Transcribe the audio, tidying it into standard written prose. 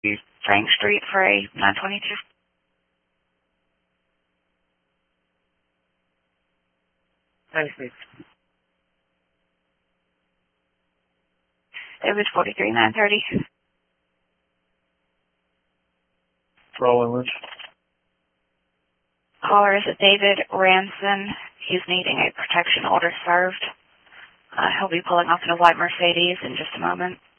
Frank Street for a 922. Thanks, Steve. It was 43,930. Roland Lynch. Caller is David Ranson. He's needing a protection order served. He'll be pulling off in a white Mercedes in just a moment.